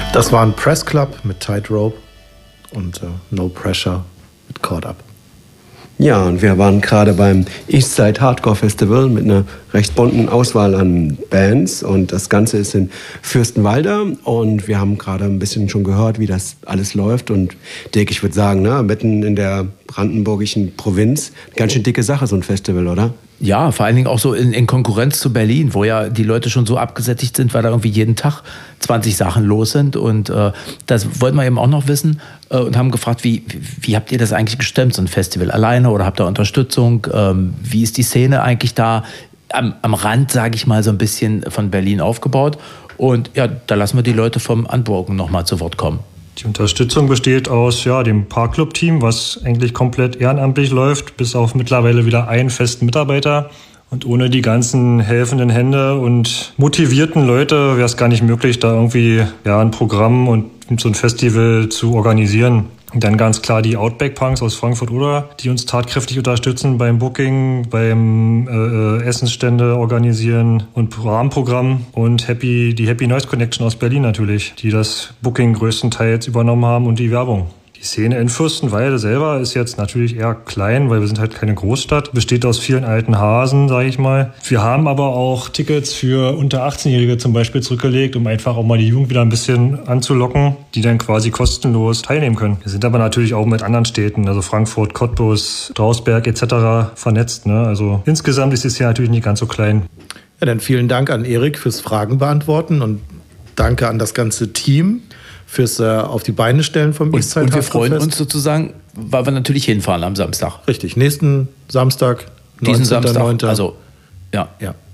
Das waren Press Club mit Tightrope und No Pressure mit Caught Up. Ja, und wir waren gerade beim Eastside Hardcore Festival mit einer recht bunten Auswahl an Bands. Und das Ganze ist in Fürstenwalde. Und wir haben gerade ein bisschen schon gehört, wie das alles läuft. Und Dirk, ich würde sagen, ne, mitten in der brandenburgischen Provinz, ganz schön dicke Sache, so ein Festival, oder? Ja, vor allen Dingen auch so in Konkurrenz zu Berlin, wo ja die Leute schon so abgesättigt sind, weil da irgendwie jeden Tag 20 Sachen los sind. Und das wollten wir eben auch noch wissen und haben gefragt, wie habt ihr das eigentlich gestemmt, so ein Festival alleine oder habt ihr Unterstützung? Wie ist die Szene eigentlich da am Rand, sage ich mal, so ein bisschen von Berlin aufgebaut? Und ja, da lassen wir die Leute vom Unbroken nochmal zu Wort kommen. Die Unterstützung besteht aus dem Parkclub-Team, was eigentlich komplett ehrenamtlich läuft, bis auf mittlerweile wieder einen festen Mitarbeiter. Und ohne die ganzen helfenden Hände und motivierten Leute wäre es gar nicht möglich, da irgendwie ein Programm und so ein Festival zu organisieren. Und dann ganz klar die Outback Punks aus Frankfurt oder, die uns tatkräftig unterstützen beim Booking, beim Essensstände organisieren und Rahmenprogramm. Und die Happy Noise Connection aus Berlin natürlich, die das Booking größtenteils übernommen haben und die Werbung. Die Szene in Fürstenwalde selber ist jetzt natürlich eher klein, weil wir sind halt keine Großstadt. Besteht aus vielen alten Hasen, sage ich mal. Wir haben aber auch Tickets für unter 18-Jährige zum Beispiel zurückgelegt, um einfach auch mal die Jugend wieder ein bisschen anzulocken, die dann quasi kostenlos teilnehmen können. Wir sind aber natürlich auch mit anderen Städten, also Frankfurt, Cottbus, Strausberg etc. vernetzt. Ne? Also insgesamt ist es hier natürlich nicht ganz so klein. Ja, dann vielen Dank an Erik fürs Fragen beantworten und danke an das ganze Team fürs auf die Beine stellen vom Eastside Und wir Hardcore freuen Fest. uns sozusagen, weil wir natürlich hinfahren am Samstag. Richtig, nächsten Samstag, 19.09. Diesen Samstag, also ja.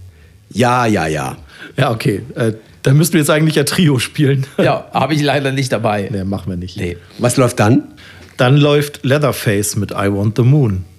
Ja. Ja, okay. Dann müssten wir jetzt eigentlich ja Trio spielen. Ja, habe ich leider nicht dabei. Nee, machen wir nicht. Nee. Was läuft dann? Dann läuft Leatherface mit I Want the Moon.